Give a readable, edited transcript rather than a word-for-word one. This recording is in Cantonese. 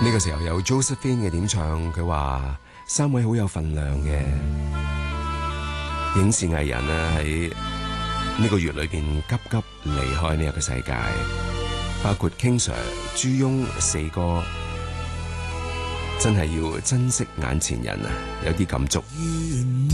呢個時候有 Josephine 嘅點唱，佢話三位好有份量嘅影視藝人啊，喺呢個月裏邊急急離開呢一個世界，包括 King Sir、朱翁四哥，真係要珍惜眼前人啊，有啲感觸。